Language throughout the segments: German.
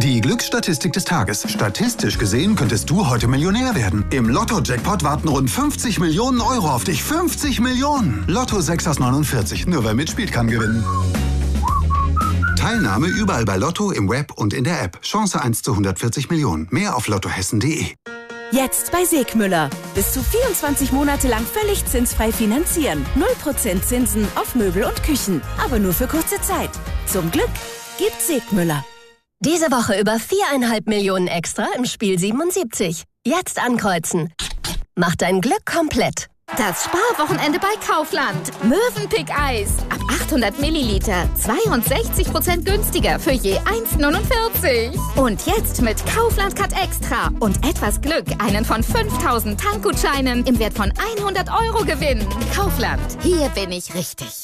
Die Glücksstatistik des Tages. Statistisch gesehen könntest du heute Millionär werden. Im Lotto-Jackpot warten rund 50 Millionen Euro auf dich. 50 Millionen! Lotto 6 aus 49. Nur wer mitspielt, kann gewinnen. Teilnahme überall bei Lotto, im Web und in der App. Chance 1 zu 140 Millionen. Mehr auf lottohessen.de. Jetzt bei Segmüller. Bis zu 24 Monate lang völlig zinsfrei finanzieren. 0% Zinsen auf Möbel und Küchen. Aber nur für kurze Zeit. Zum Glück gibt Segmüller. Diese Woche über 4,5 Millionen extra im Spiel 77. Jetzt ankreuzen. Mach dein Glück komplett. Das Sparwochenende bei Kaufland. Mövenpick-Eis. Ab 800 Milliliter. 62% günstiger für je 1,49. Und jetzt mit Kaufland Cut Extra. Und etwas Glück einen von 5000 Tankgutscheinen im Wert von 100 € gewinnen. Kaufland. Hier bin ich richtig.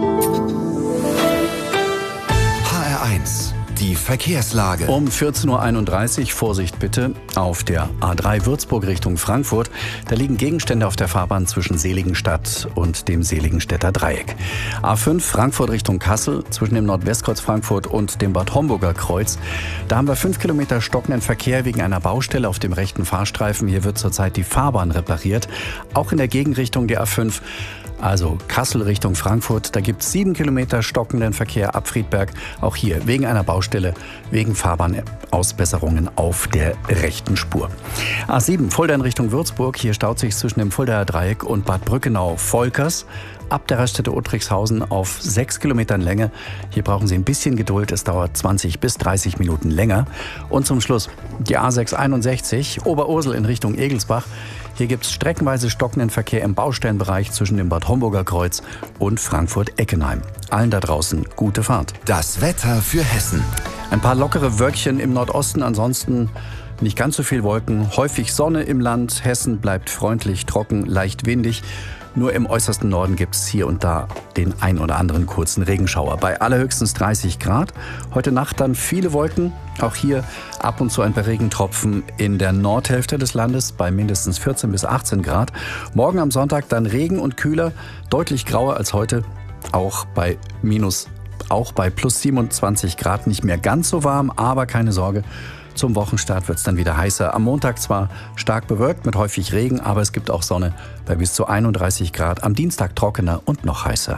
HR1. Die Verkehrslage. Um 14:31 Uhr, Vorsicht bitte, auf der A3 Würzburg Richtung Frankfurt. Da liegen Gegenstände auf der Fahrbahn zwischen Seligenstadt und dem Seligenstädter Dreieck. A5 Frankfurt Richtung Kassel, zwischen dem Nordwestkreuz Frankfurt und dem Bad Homburger Kreuz. Da haben wir 5 Kilometer stockenden Verkehr wegen einer Baustelle auf dem rechten Fahrstreifen. Hier wird zurzeit die Fahrbahn repariert. Auch in der Gegenrichtung der A5. Also Kassel Richtung Frankfurt, da gibt es 7 Kilometer stockenden Verkehr ab Friedberg. Auch hier wegen einer Baustelle, wegen Fahrbahnausbesserungen auf der rechten Spur. A7 Fulda in Richtung Würzburg, hier staut sich zwischen dem Fuldaer Dreieck und Bad Brückenau-Volkers. Ab der Raststätte Uttrichshausen auf 6 Kilometern Länge. Hier brauchen Sie ein bisschen Geduld, es dauert 20 bis 30 Minuten länger. Und zum Schluss die A661 Oberursel in Richtung Egelsbach. Hier gibt es streckenweise stockenden Verkehr im Baustellenbereich zwischen dem Bad Homburger Kreuz und Frankfurt-Eckenheim. Allen da draußen gute Fahrt. Das Wetter für Hessen. Ein paar lockere Wölkchen im Nordosten, ansonsten nicht ganz so viel Wolken. Häufig Sonne im Land. Hessen bleibt freundlich, trocken, leicht windig. Nur im äußersten Norden gibt es hier und da den ein oder anderen kurzen Regenschauer. Bei allerhöchstens 30 Grad. Heute Nacht dann viele Wolken. Auch hier ab und zu ein paar Regentropfen in der Nordhälfte des Landes bei mindestens 14 bis 18 Grad. Morgen am Sonntag dann Regen und kühler, deutlich grauer als heute. Auch bei plus 27 Grad nicht mehr ganz so warm, aber keine Sorge. Zum Wochenstart wird es dann wieder heißer. Am Montag zwar stark bewölkt mit häufig Regen, aber es gibt auch Sonne bei bis zu 31 Grad. Am Dienstag trockener und noch heißer.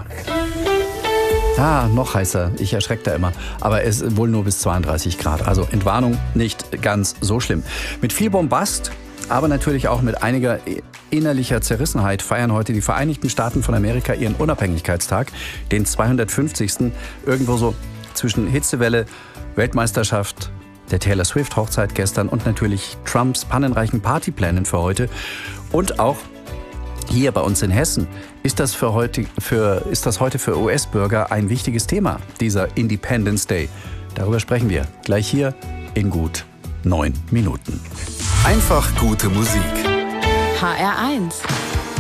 Noch heißer. Ich erschrecke da immer. Aber es ist wohl nur bis 32 Grad. Also Entwarnung nicht ganz so schlimm. Mit viel Bombast, aber natürlich auch mit einiger innerlicher Zerrissenheit feiern heute die Vereinigten Staaten von Amerika ihren Unabhängigkeitstag, den 250. Irgendwo so zwischen Hitzewelle, Weltmeisterschaft, der Taylor Swift Hochzeit gestern und natürlich Trumps pannenreichen Partyplänen für heute. Und auch hier bei uns in Hessen ist das heute für US-Bürger ein wichtiges Thema, dieser Independence Day. Darüber sprechen wir gleich hier in gut 9 Minuten. Einfach gute Musik. HR1.